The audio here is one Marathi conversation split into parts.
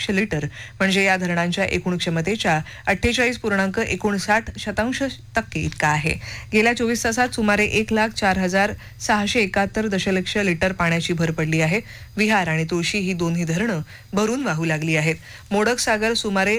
दशलक्ष लिटर म्हणजे या धरणांच्या एकूण क्षमतेच्या 48.59% इतका आहे. गेल्या 24 तासात सुमारे 1,04,671 दशलक्ष लिटर पाण्याची भर पडली आहे. विहार आणि तुळशी ही दोन्ही धरणं भरून वाहू लागली आहेत. मोडक सागर सुमारे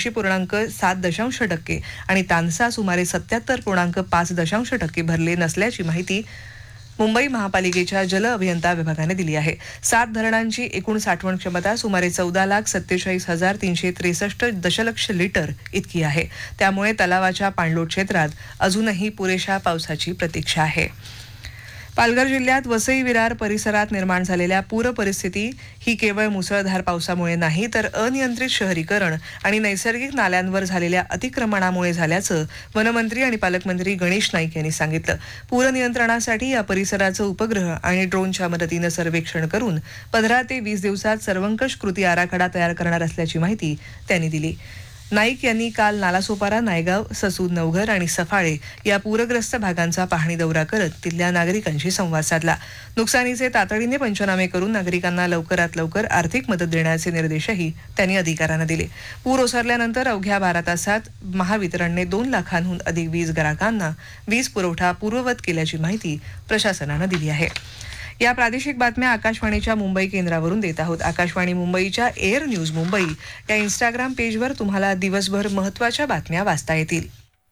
82.7% आणि तानसा सुमारे 77.5% भरले नसल्याची माहिती मुंबई महापालिकेच्या जल अभियंता विभागाने दिली आहे. 7 धरणांची एकूण साठवण क्षमता सुमारे 14,47,363 दशलक्ष लिटर इतकी आहे. त्यामुळे तलावाच्या पाणलोट क्षेत्रात अजूनही पुरेशा पावसाची प्रतीक्षा आहे. पालघर जिल्ह्यात वसई विरार परिसरात निर्माण झालेल्या पूर परिस्थिती ही केवळ मुसळधार पावसामुळे नाही तर अनियंत्रित शहरीकरण आणि नैसर्गिक नाल्यांवर झालेल्या अतिक्रमणामुळे झाल्याचं वनमंत्री आणि पालकमंत्री गणेश नाईक यांनी सांगितलं. पूर नियंत्रणासाठी या परिसराचं उपग्रह आणि ड्रोनच्या मदतीनं सर्वेक्षण करून 15 ते 20 दिवसात सर्वंकष कृती आराखडा तयार करणार असल्याची माहिती त्यांनी दिली. नाईक यांनी काल नालासोपारा, नायगाव, ससूद, नवघर आणि सफाळे या पूरग्रस्त भागांचा पाहणी दौरा करत तिथल्या नागरिकांशी संवाद साधला. नुकसानीचे तातडीने पंचनामे करून नागरिकांना लवकरात लवकर आर्थिक मदत देण्याचे निर्देशही त्यांनी अधिकाऱ्यांना दिले. पूर ओसरल्यानंतर अवघ्या 12 तासात महावितरणने 2 लाखांहून अधिक वीज ग्राहकांना वीज पुरवठा पूर्ववत केल्याची माहिती प्रशासनानं दिली आहे. या प्रादेशिक बातम्या आकाशवाणीच्या मुंबई केंद्रावरून देत आहोत. आकाशवाणी मुंबईच्या एअर न्यूज मुंबई या इंस्टाग्राम पेजवर तुम्हाला दिवसभर महत्त्वाच्या बातम्या वाचता येतील.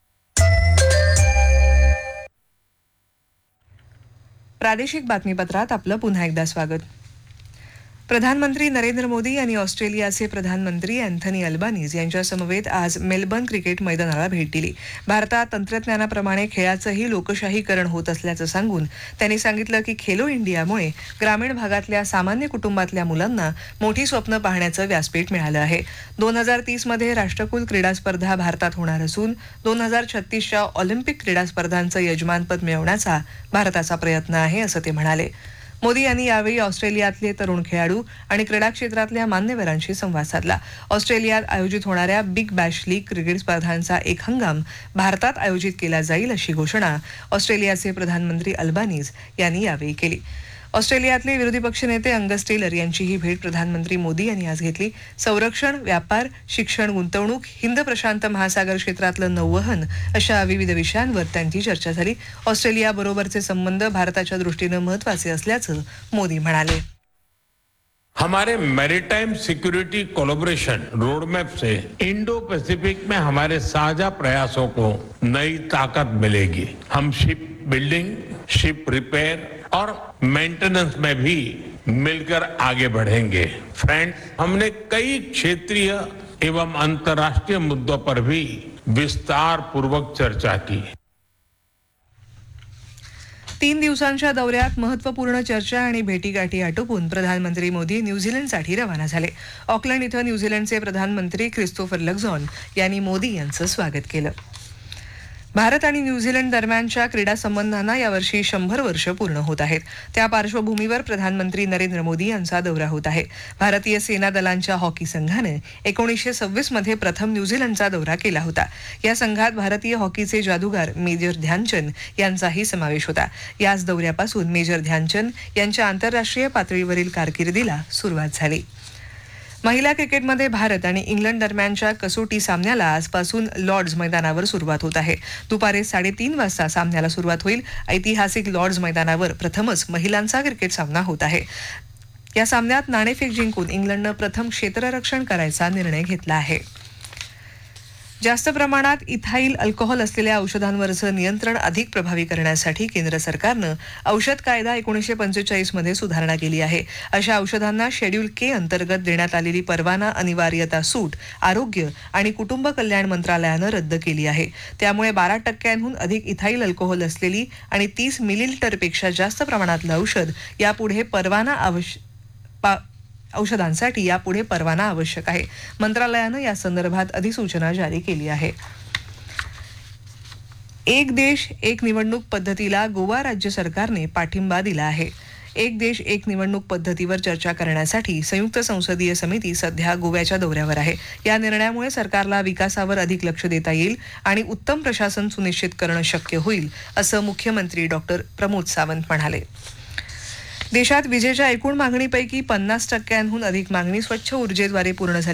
प्रादेशिक बातमीपत्रात आपलं पुन्हा एकदा स्वागत. प्रधानमंत्री नरेंद्र मोदी यांनी ऑस्ट्रेलियाचे प्रधानमंत्री अँथनी अल्बानीज यांच्या समवेत आज मेलबर्न क्रिकेट मैदानाला भेट दिली. भारतात तंत्रज्ञानाप्रमाणे खेळाचंही लोकशाहीकरण होत असल्याचं सांगून त्यांनी सांगितलं की खेलो इंडियामुळे ग्रामीण भागातल्या सामान्य कुटुंबातल्या मुलांना मोठी स्वप्न पाहण्याचं व्यासपीठ मिळालं आहे. 2030 मध्ये राष्ट्रकुल क्रीडा स्पर्धा भारतात होणार असून 2036च्या ऑलिम्पिक क्रीडा स्पर्धांचं यजमानपद मिळवण्याचा भारताचा प्रयत्न आहे असं ते म्हणाले. मोदी यांनी यावेळी ऑस्ट्रेलियातले तरुण खेळाडू आणि क्रीडा क्षेत्रातल्या मान्यवरांशी संवाद साधला. ऑस्ट्रेलियात आयोजित होणाऱ्या बिग बॅश लीग क्रिकेट स्पर्धांचा एक हंगाम भारतात आयोजित केला जाईल अशी घोषणा ऑस्ट्रेलियाचे प्रधानमंत्री अल्बानीज यांनी यावेळी केली. ऑस्ट्रेलियातले विरोधी पक्षनेते अंगस टेलर यांचीही भेट प्रधानमंत्री मोदी यांनी आज घेतली. संरक्षण, व्यापार, शिक्षण, गुंतवणूक, हिंद प्रशांत महासागर क्षेत्रातलं नौवहन अशा विविध विषयांवर त्यांची चर्चा झाली. ऑस्ट्रेलियाबरोबरचे संबंध भारताच्या दृष्टीनं महत्त्वाचे असल्याचं मोदी म्हणाले. हमारे मैरीटाइम सिक्योरिटी कोलैबोरेशन रोडमैप से इंडो पैसिफिक में हमारे साझा प्रयासों को नई ताकत मिलेगी. हम शिप बिल्डिंग, शिप रिपेयर और मेंटेनेंस में भी मिलकर आगे बढ़ेंगे. फ्रेंड्स, हमने कई क्षेत्रीय एवं अंतर्राष्ट्रीय मुद्दों पर भी विस्तार पूर्वक चर्चा की. 3 दिवसांच्या दौऱ्यात महत्त्वपूर्ण चर्चा आणि भेटीगाठी आटोपून प्रधानमंत्री मोदी न्यूझीलंडसाठी रवाना झाले. ऑकलंड इथं न्यूझीलंडचे प्रधानमंत्री क्रिस्तोफर लक्झॉन यांनी मोदी यांचं स्वागत केलं. भारत आणि न्यूझीलंड दरम्यानच्या क्रीडा संबंधांना यावर्षी 100 वर्ष पूर्ण होत आहेत. त्या पार्श्वभूमीवर प्रधानमंत्री नरेंद्र मोदी यांचा दौरा होत आहे. भारतीय सेना दलांच्या हॉकी संघाने 1926 मध्ये प्रथम न्यूझीलंडचा दौरा केला होता. या संघात भारतीय हॉकीचे जादूगार मेजर ध्यानचंद यांचाही समावेश होता. याच दौऱ्यापासून मेजर ध्यानचंद यांच्या आंतरराष्ट्रीय पातळीवरील कारकिर्दीला सुरुवात झाली. महिला क्रिकेटमध्ये भारत आणि इंग्लंड दरम्यानच्या कसोटी सामन्याला आजपासून लॉर्ड्स मैदानावर सुरुवात होत आहे. दुपारी 3:30 वाजता सामन्याला सुरुवात होईल. ऐतिहासिक लॉर्ड्स मैदानावर प्रथमच महिलांचा क्रिकेट सामना होत आहे. या सामन्यात नाणेफेक जिंकून इंग्लंडनं प्रथम क्षेत्ररक्षण करायचा निर्णय घेतला आहे. जास्त प्रमाणात इथाईल अल्कोहोल असलेल्या औषधांवरचं नियंत्रण अधिक प्रभावी करण्यासाठी केंद्र सरकारनं औषध कायदा 1945 मध्ये सुधारणा केली आहे. अशा औषधांना शेड्यूल के अंतर्गत देण्यात आलेली परवाना अनिवार्यता सूट आरोग्य आणि कुटुंब कल्याण मंत्रालयानं रद्द केली आहे. त्यामुळे 12% अधिक इथाईल अल्कोहोल असलेली आणि 30 मिलीलिटरपेक्षा जास्त प्रमाणातलं औषधांसाठी यापुढे परवाना आवश्यक आहे. मंत्रालयानं या संदर्भात अधिसूचना जारी केली आहे. एक देश एक निवडणूक पद्धतीला गोवा राज्य सरकारने पाठिंबा दिला आहे. एक देश एक निवडणूक पद्धतीवर चर्चा करण्यासाठी संयुक्त संसदीय समिती सध्या गोव्याच्या दौऱ्यावर आहे. या निर्णयामुळे सरकारला विकासावर अधिक लक्ष देता येईल आणि उत्तम प्रशासन सुनिश्चित करणं शक्य होईल असं मुख्यमंत्री डॉक्टर प्रमोद सावंत म्हणाले. देशात विजेच्या एकूण मागणीपैकी 50%हून अधिक मागणी स्वच्छ ऊर्जेद्वारे पूर्ण झाली